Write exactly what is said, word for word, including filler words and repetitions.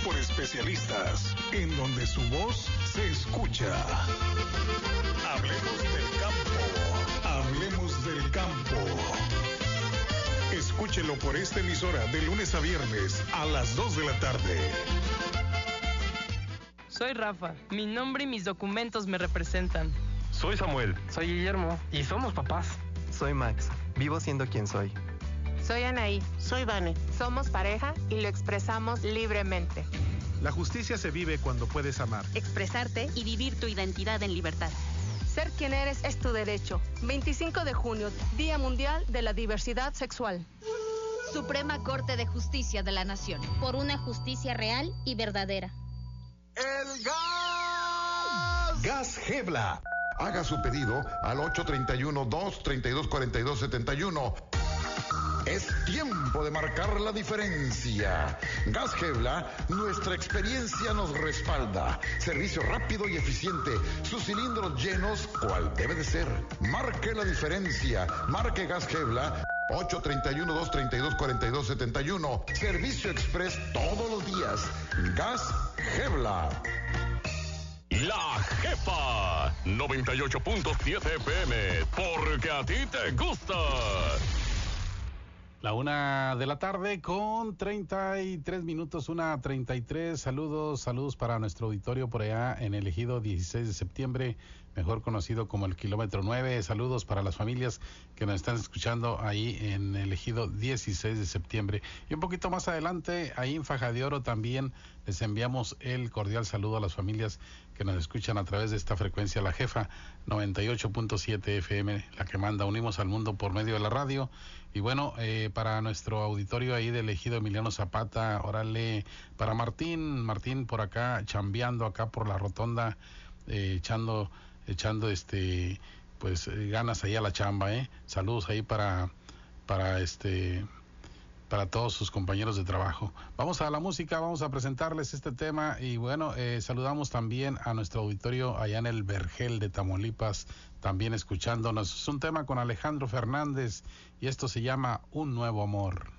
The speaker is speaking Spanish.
por especialistas, en donde su voz se escucha. Hablemos del campo. Hablemos del campo. Escúchelo por esta emisora de lunes a viernes a las dos de la tarde. Soy Rafa. Mi nombre y mis documentos me representan. Soy Samuel. Soy Guillermo. Y somos papás. Soy Max. Vivo siendo quien soy. Soy Anaí. Soy Vane. Somos pareja y lo expresamos libremente. La justicia se vive cuando puedes amar, expresarte y vivir tu identidad en libertad. Ser quien eres es tu derecho. veinticinco de junio, Día Mundial de la Diversidad Sexual. Suprema Corte de Justicia de la Nación. Por una justicia real y verdadera. ¡El gas! Gas Gebla. Haga su pedido al ocho tres uno, dos tres dos, cuatro dos siete uno. Es tiempo de marcar la diferencia. Gas Gebla, nuestra experiencia nos respalda. Servicio rápido y eficiente. Sus cilindros llenos, cual debe de ser. Marque la diferencia. Marque Gas Gebla. ocho tres uno, dos tres dos, cuatro dos siete uno. Servicio express todos los días. Gas Gebla. La Jefa noventa y ocho punto siete F M, porque a ti te gusta. La una de la tarde con treinta y tres minutos, una treinta y tres. Saludos, saludos para nuestro auditorio por allá en el ejido dieciséis de septiembre, mejor conocido como el kilómetro nueve. Saludos para las familias que nos están escuchando ahí en el ejido dieciséis de septiembre. Y un poquito más adelante, ahí en Faja de Oro también les enviamos el cordial saludo a las familias que nos escuchan a través de esta frecuencia, La Jefa noventa y ocho punto siete F M, la que manda Unimos al Mundo por medio de la radio. Y bueno, eh, para nuestro auditorio ahí del ejido Emiliano Zapata, órale, para Martín, Martín por acá, chambeando acá por la rotonda, eh, echando, echando este, pues eh, ganas ahí a la chamba, eh. Saludos ahí para, para este, para todos sus compañeros de trabajo. Vamos a la música, vamos a presentarles este tema y bueno, eh, saludamos también a nuestro auditorio allá en el Vergel de Tamaulipas, también escuchándonos. Es un tema con Alejandro Fernández y esto se llama Un Nuevo Amor.